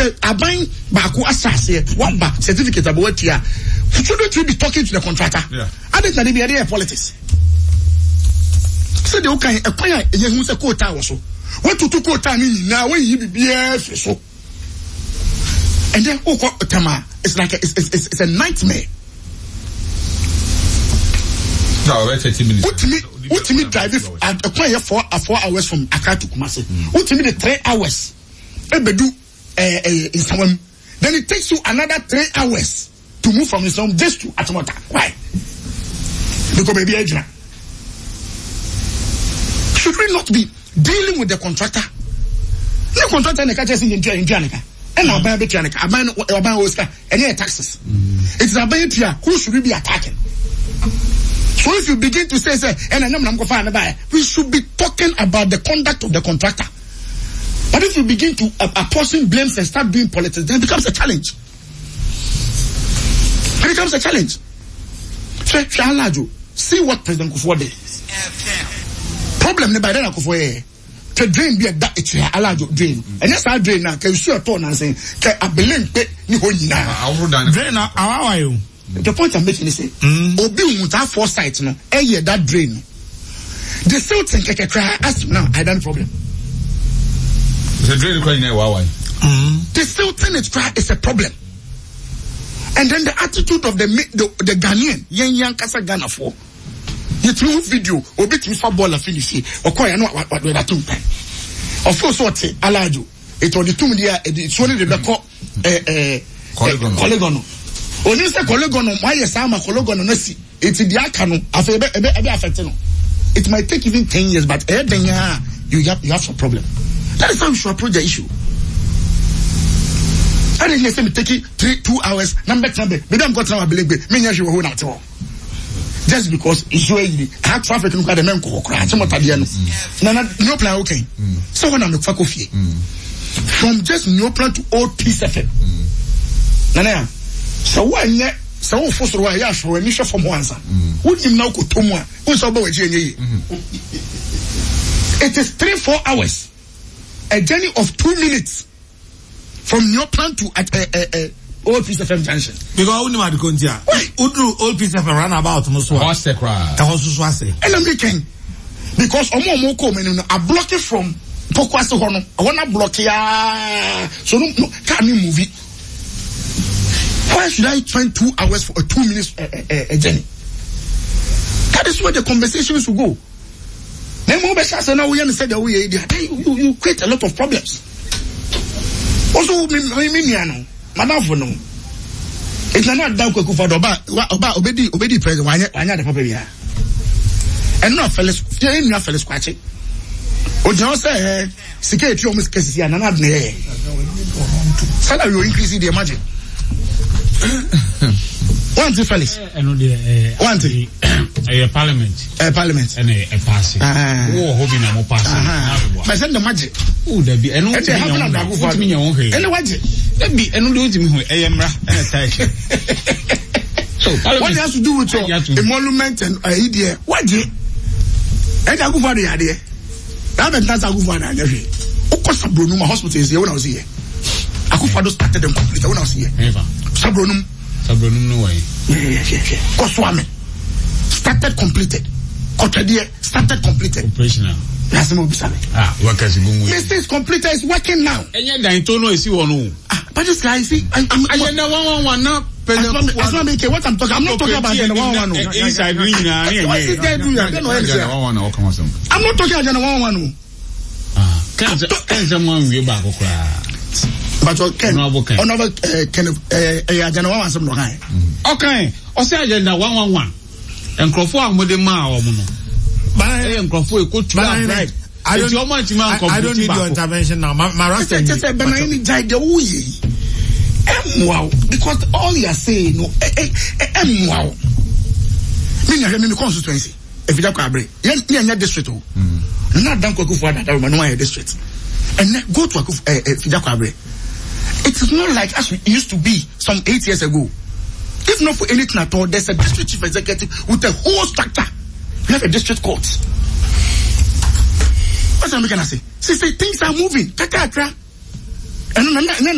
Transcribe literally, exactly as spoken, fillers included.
say aban baako asase one ba certificate about here. Shouldn't you be talking to the contractor? Yeah. I think that they be there politics. So they okay a choir you say quota also. What to to quota ni now when you be so. And then oh tama it's like a, it's, it's it's a nightmare. No, wait thirty minutes. What me what me drive if a choir for four hours from Accra to Kumasi. What me the three hours. Ebedu eh eh in someone. Then it takes you another three hours to move from his home just to Atamota. Why? Because maybe Ejna. Should we not be dealing with the contractor? The contractor ne catches in Janica. And our buy Janica, a man or buy Oscar, and any taxes. It's a buyer who should we be attacking? So if you begin to say, say, and I'm going to find a buyer, we should be talking about the conduct of the contractor. But if you begin to uh, apportion blames and start doing politics, then it becomes a challenge. It becomes a challenge. So, see what President Kufuor did. Problem by then Kufuor to drain be a that it's Alajo drain. And yes, I drain now. Can you see a tone and saying, can I believe it? You now. Drain now. How are you? The point I'm making is say, Obi won't have foresight no. Eh, yeah, that drain. The still think I can try. Ask now. I don't problem. The drain crying now. Why? The still think it's try is a problem. And then the attitude of the the, the Ghanaian, young young Kasa Ghana for. You through video, Obi to football finish. Okay, I know what what that two. Of course, what Alajo. It was the two media. It's only the record. Eh eh. Kolegono. Oni se kolegono. Why is Sama kolegono? No see. It's the akano. Afe ebe ebe ebe affected no. It might take even ten years, but eh then yeah, you have you have some problem. That is how we should approach the issue. I didn't say me take it three two hours. Number number. We don't got now believe me. Me nyashe wo na tewo. Just because issue yi car traffic no ka de men ko kra. Chemo tade no. Na na no plan okay. So when I'm fa coffee. From just no plan to old Peace F M. Na na. So when ye so wo fosoro wa ya hwe ni hwe from once. Wonim na ko tomu a. Wo so ba waji enye yi. It is three four hours. A journey of two minutes. From your plan to at uh, uh, uh, Old Peace F M junction. Because we need to continue. Udru Old Peace F M run about Muswa. What's the cry? That was Swase. And I'm making because Omo Moko men I block it from Pokwase Hono. I wanna block ya. So no, no can't move it. Why should I spend two hours for a two minutes uh, uh, uh, journey? That is where the conversations will go. Then more better now we understand that we you you create a lot of problems. Also, me me me ano, madam for no. It's not down quick for the oba oba obedi obedi president wanya wanya the papa bia. And no fellas, you no fellas kwache. O je say sika etu o musikasi ana na de. Salary will increase the margin. One thing fellas. And the one thing. A parliament. A parliament. And a pass. Oh, hobby na mo pass. But send the magic. Oh, there be and what me your own here. And what? There be and do to me a emra and a tie. So what has to do with your emolument and idea? What ye? And I go for the idea. That that's a good one. I never. Of course, Sabronum hospital is here when I was here. I could follow started them complete when I was here. Sabronum. Sabronum no way. Yeah, yeah, yeah. Koswame. Started completed. Kotadie started completed. Operational. Ah, workers go. Mistake completed is working now. And yet I don't know if you want. Ah, but this guy see I I'm I know one one one now. That's not making what I'm talking. I'm not talking about the one one. Inside green. What is there do you? I don't know anything. One one come on some. I'm not talking about the one one. Ah, can someone we back okra. But Ken, another kind of eh agenda one some no kan. Okay, o say agenda one one one. Enkrofo amode ma o mu no. Ba e enkrofo e ko tu right. I don't I don't need your intervention now. My my rasta just say ben any jai de wo yi. Em wow, because all you are saying no eh eh em wow. Me nya me constituency. If you kwa abre. Yen yen district o. Na dan kwaku for that man no district. And then go to Akuf eh Fidakwa abre. It is not like as it used to be some eight years ago. If not for anything at all, there's a district chief executive with a whole structure. We have a district court. What's I'm going to say? See, say things are moving. Kakakra. And then